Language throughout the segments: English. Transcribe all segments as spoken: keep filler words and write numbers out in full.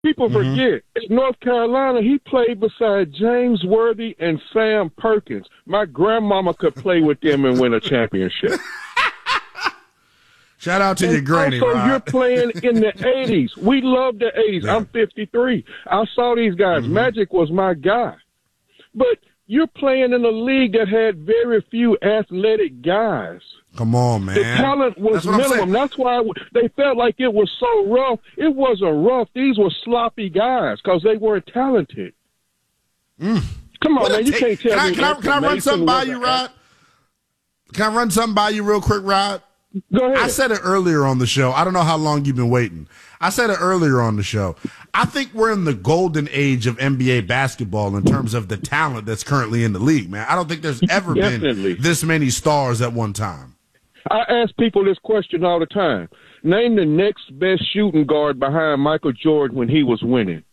People Mm-hmm. forget, in North Carolina, he played beside James Worthy and Sam Perkins. My grandmama could play with them and win a championship. Shout out to and your granny, also, Rod. you're playing in the eighties. We love the eighties. Yeah. I'm fifty-three. I saw these guys. Mm-hmm. Magic was my guy. But you're playing in a league that had very few athletic guys. Come on, man. The talent was That's what I'm saying. minimum. That's why they felt like it was so rough. It wasn't rough. These were sloppy guys because they weren't talented. Mm. Come on, What man. a You take- can't tell can I, me. can, I, can I run Mason something by was you, a- Rod? Can I run something by you real quick, Rod? Go ahead. I said it earlier on the show. I don't know how long you've been waiting. I said it earlier on the show. I think we're in the golden age of N B A basketball in terms of the talent that's currently in the league, man. I don't think there's ever Definitely. been this many stars at one time. I ask people this question all the time. Name the next best shooting guard behind Michael Jordan when he was winning.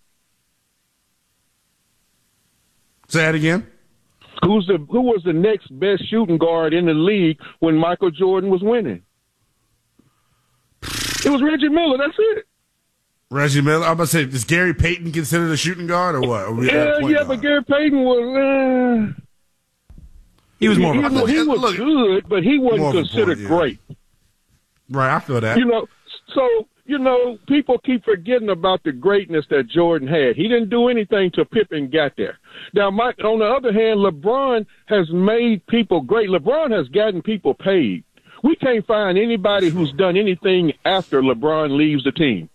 Say that again. Who's the who was the next best shooting guard in the league when Michael Jordan was winning? It was Reggie Miller. That's it. Reggie Miller. I'm about to say, is Gary Payton considered a shooting guard or what? Are we at a Yeah, point yeah, guard? but Gary Payton was. Uh, He was more he, of a he, he was Look, good, but he more wasn't of a considered point, yeah. great. Right, I feel that. You know, so, you know, people keep forgetting about the greatness that Jordan had. He didn't do anything till Pippen got there. Now, Mike, on the other hand, LeBron has made people great. LeBron has gotten people paid. We can't find anybody who's done anything after LeBron leaves the team.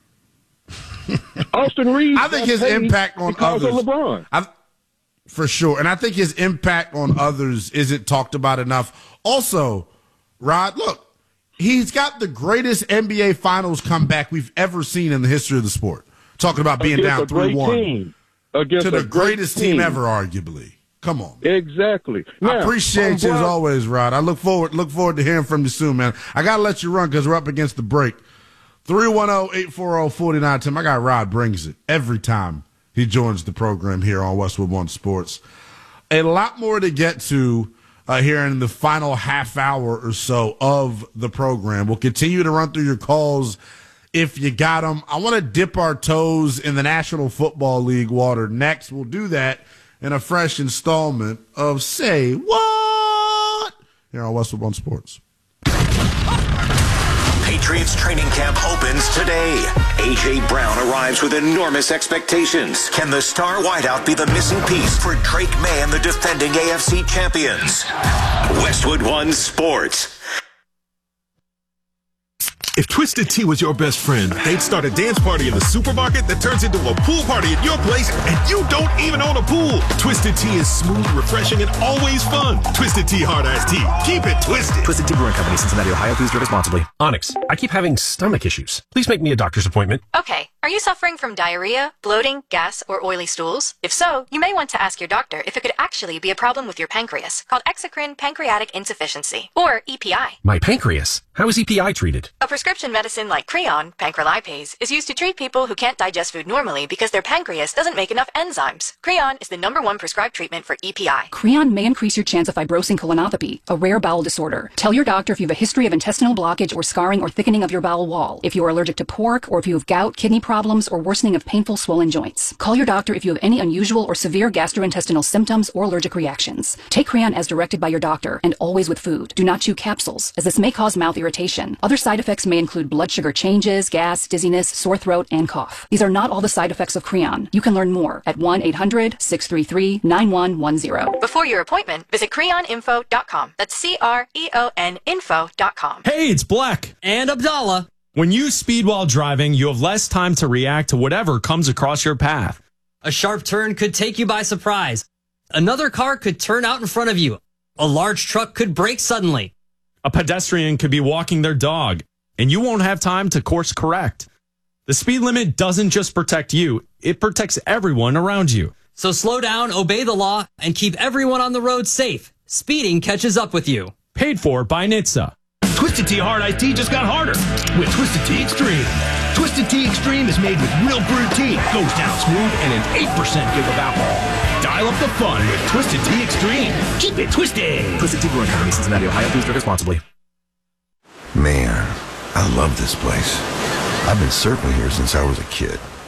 Austin Reeves I think got his paid impact on because others, of LeBron. I, for sure, and I think his impact on others isn't talked about enough. Also, Rod, look, he's got the greatest N B A Finals comeback we've ever seen in the history of the sport. Talking about being Against down a great three one team. Against to the a great greatest team ever, arguably. Come on, man. Exactly. Now, I appreciate you as Brown- always, Rod. I look forward look forward to hearing from you soon, man. I gotta let you run because we're up against the break. three one zero, eight four zero, four nine ten. My guy Rod brings it every time he joins the program here on Westwood One Sports. A lot more to get to uh, here in the final half hour or so of the program. We'll continue to run through your calls if you got them. I want to dip our toes in the National Football League water next. We'll do that in a fresh installment of Say What? Here on Westwood One Sports. Patriots training camp opens today. A J. Brown arrives with enormous expectations. Can the star wideout be the missing piece for Drake May and the defending A F C champions? Westwood One Sports. If Twisted Tea was your best friend, they'd start a dance party in the supermarket that turns into a pool party at your place, and you don't even own a pool. Twisted Tea is smooth, refreshing, and always fun. Twisted Tea Hard Iced Tea. Keep it twisted. Twisted Tea Brewing Company, Cincinnati, Ohio. Please drink responsibly. Onyx, I keep having stomach issues. Please make me a doctor's appointment. Okay, are you suffering from diarrhea, bloating, gas, or oily stools? If so, you may want to ask your doctor if it could actually be a problem with your pancreas, called exocrine pancreatic insufficiency, or E P I. My pancreas. How is E P I treated? A prescription medicine like Creon, pancrelipase, is used to treat people who can't digest food normally because their pancreas doesn't make enough enzymes. Creon is the number one prescribed treatment for E P I. Creon may increase your chance of fibrosing colonopathy, a rare bowel disorder. Tell your doctor if you have a history of intestinal blockage or scarring or thickening of your bowel wall, if you are allergic to pork, or if you have gout, kidney problems, or worsening of painful swollen joints. Call your doctor if you have any unusual or severe gastrointestinal symptoms or allergic reactions. Take Creon as directed by your doctor, and always with food. Do not chew capsules, as this may cause mouth irritation. Other side effects may include blood sugar changes, gas, dizziness, sore throat, and cough. These are not all the side effects of Creon. You can learn more at one eight hundred, six three three, nine one one zero. Before your appointment, visit creon info dot com. That's C R E O N info dot com. Hey, it's Black. And Abdallah. When you speed while driving, you have less time to react to whatever comes across your path. A sharp turn could take you by surprise. Another car could turn out in front of you. A large truck could brake suddenly. A pedestrian could be walking their dog, and you won't have time to course correct. The speed limit doesn't just protect you, it protects everyone around you. So slow down, obey the law, and keep everyone on the road safe. Speeding catches up with you. Paid for by N H T S A. Twisted Tea Hard Iced Tea just got harder with Twisted Tea Extreme. Twisted Tea Extreme is made with real brewed tea, goes down smooth, and an eight percent give of alcohol. Dial up the fun with Twisted Tea Extreme. Keep it twisted. Twisted Tea Brewing Company, Cincinnati, Ohio. Please drink responsibly. Man, I love this place. I've been surfing here since I was a kid.